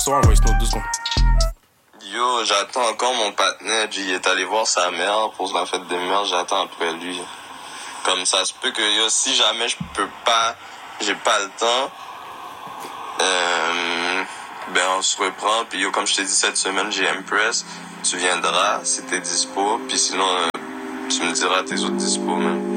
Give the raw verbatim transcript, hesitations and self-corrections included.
Soir, voice note, deux secondes. Yo, j'attends encore mon partenaire. Il est allé voir sa mère pour la fête des mères. J'attends après lui. Comme ça se peut que yo, si jamais je peux pas, j'ai pas le temps, euh, ben on se reprend. Puis yo, comme je t'ai dit cette semaine, j'ai Empress. Tu viendras si t'es dispo. Puis sinon, euh, tu me diras tes autres dispo, man.